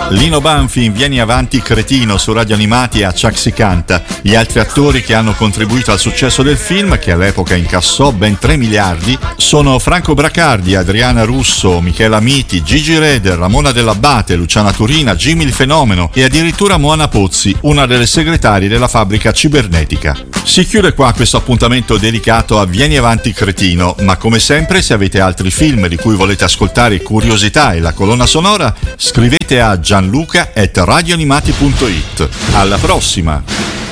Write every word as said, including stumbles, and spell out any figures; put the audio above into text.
Lino Banfi in Vieni avanti cretino su Radio Animati e a Chuck si canta. Gli altri attori che hanno contribuito al successo del film, che all'epoca incassò ben tre miliardi, sono Franco Bracardi, Adriana Russo, Michela Miti, Gigi Reder, Ramona Dell'Abbate, Luciana Turina, Jimmy il Fenomeno e addirittura Moana Pozzi, una delle segretarie della fabbrica cibernetica. Si chiude qua questo appuntamento dedicato a Vieni avanti cretino, ma come sempre se avete altri film di cui volete ascoltare curiosità e la colonna sonora, scrivete a gianluca at radioanimati punto it. Alla prossima!